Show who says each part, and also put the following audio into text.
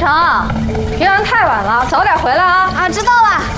Speaker 1: 成，别玩太晚了，早点回来啊！
Speaker 2: 啊，知道了。